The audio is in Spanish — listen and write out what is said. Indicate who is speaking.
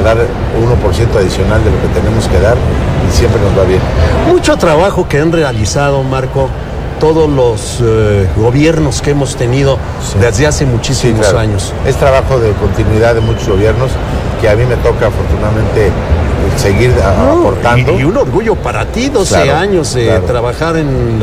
Speaker 1: dar 1% adicional de lo que tenemos que dar y siempre nos va bien.
Speaker 2: Mucho trabajo que han realizado, Marco, todos los gobiernos que hemos tenido desde hace muchísimos años.
Speaker 1: Es trabajo de continuidad de muchos gobiernos que a mí me toca afortunadamente seguir aportando.
Speaker 2: Y un orgullo para ti, 12 años de trabajar en